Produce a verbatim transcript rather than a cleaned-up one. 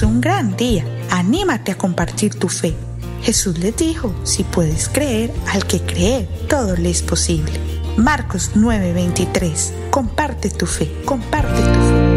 un gran día. Anímate a compartir tu fe. Jesús les dijo, si puedes creer, al que cree, todo le es posible. Marcos nueve veintitrés. Comparte tu fe, comparte tu fe.